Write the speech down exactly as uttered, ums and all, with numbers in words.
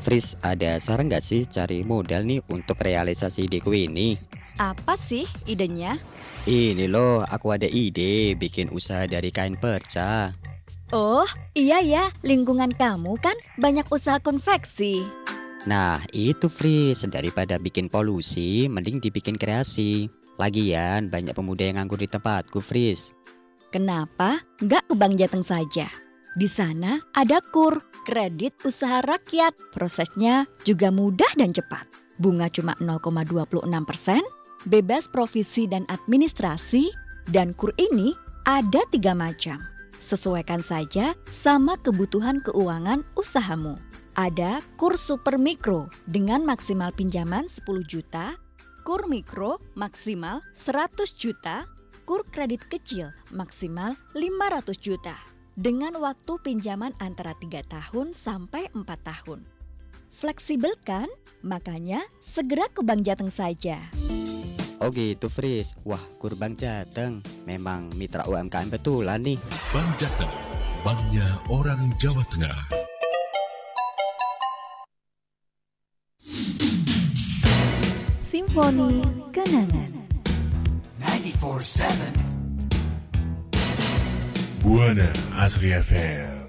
Fris, ada saran nggak sih cari modal nih untuk realisasi ideku ini? Apa sih idenya? Ini loh, aku ada ide bikin usaha dari kain perca. Oh, iya ya, lingkungan kamu kan banyak usaha konveksi. Nah, itu Fris, daripada bikin polusi, mending dibikin kreasi. Lagian, banyak pemuda yang nganggur di tempatku, Fris. Kenapa nggak ke Bank Jateng saja? Di sana ada KUR, kredit usaha rakyat. Prosesnya juga mudah dan cepat. Bunga cuma nol koma dua enam persen, bebas provisi dan administrasi, dan KUR ini ada tiga macam. Sesuaikan saja sama kebutuhan keuangan usahamu. Ada KUR Super Mikro dengan maksimal pinjaman sepuluh juta, KUR Mikro maksimal seratus juta, KUR kredit kecil maksimal lima ratus juta. Dengan waktu pinjaman antara tiga tahun sampai empat tahun. Fleksibel kan? Makanya segera ke Bank Jateng saja. Oh gitu, Fris. Wah, KUR Bank Jateng memang mitra U M K M betulan nih. Bank Jateng, banknya orang Jawa Tengah. Simfoni Kenangan ninety-four point seven Buana Asri F M.